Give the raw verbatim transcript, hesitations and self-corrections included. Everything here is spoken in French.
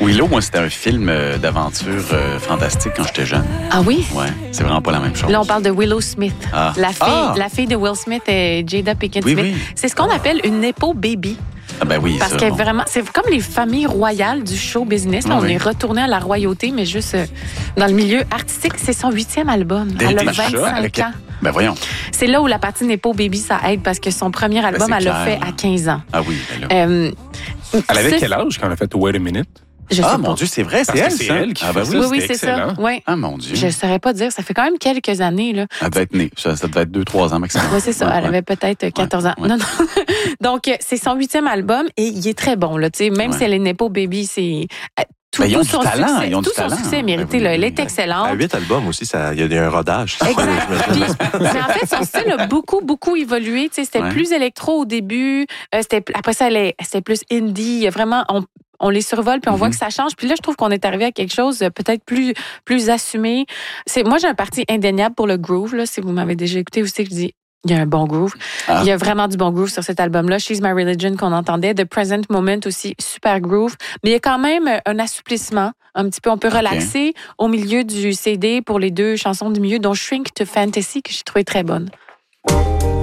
Willow, moi, c'était un film euh, d'aventure euh, fantastique quand j'étais jeune. Ah oui? Ouais, c'est vraiment pas la même chose. Là, on parle de Willow Smith. Ah. La, fille, Ah. la fille de Will Smith et Jada Pinkett Oui, Smith. oui. C'est ce qu'on appelle une Nepo baby. Ah ben oui, Parce ça, que bon. vraiment, c'est comme les familles royales du show business. Là, Ah on oui. est retourné à la royauté, mais juste euh, dans le milieu artistique. C'est son huitième album. Elle a Déjà, vingt-cinq avec- ans. Ben voyons. C'est là où la partie Nepo baby, ça aide parce que son premier album, c'est elle l'a clair. fait à quinze ans. Ah oui, ben là. Euh, Elle avait ça, quel âge quand elle a fait Wait a Minute? Je sais Ah, pas. mon Dieu, c'est vrai, c'est Parce que elle, c'est ça. elle qui Ah, ben fait oui. Oui, oui, c'était c'est ça. excellent. Ouais. Ah, mon Dieu. Je ne saurais pas dire. Ça fait quand même quelques années. Là. Elle devait être née. Ça, ça devait être deux, trois ans maximum. Oui, c'est ça. Ouais, Elle ouais. avait peut-être quatorze ans. ouais. Non, non. Donc, euh, c'est son huitième album et il est très bon. Là, tu sais. Même Ouais. si elle est Nepo baby, c'est... euh, Tout, Ben, ils ont tout du son talent, succès, ils ont du tout son talent. succès est mérité. Ben oui, là. oui, Elle oui. est excellente. À huit albums aussi, ça- il y a- il y a un rodage. Exact. Puis, mais en fait, son style a beaucoup, beaucoup évolué. Tu sais, c'était Ouais. plus électro au début. Euh, c'était, après ça, elle est- c'était plus indie. Il y a vraiment, on, on les survole puis on Mm-hmm. voit que ça change. Puis là, je trouve qu'on est arrivé à quelque chose de peut-être plus, plus assumé. C'est, moi, j'ai un parti indéniable pour le groove. Là, si vous m'avez déjà écouté, vous savez que je dis il y a un bon groove. Ah. Il y a vraiment du bon groove sur cet album-là. She's My Religion qu'on entendait. The Present Moment aussi, super groove. Mais il y a quand même un assouplissement. Un petit peu, on peut relaxer au milieu du C D pour les deux chansons du milieu, dont Shrink to Fantasy, que j'ai trouvé très bonne.